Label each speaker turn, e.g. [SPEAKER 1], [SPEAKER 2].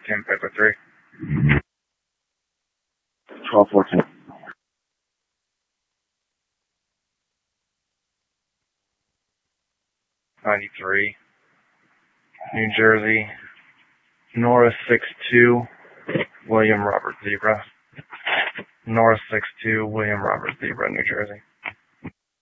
[SPEAKER 1] 14, paper 3.
[SPEAKER 2] 1214.
[SPEAKER 1] 93, New Jersey, Norris 62, William Robert Zebra. Norris 62, William Robert Zebra, New Jersey.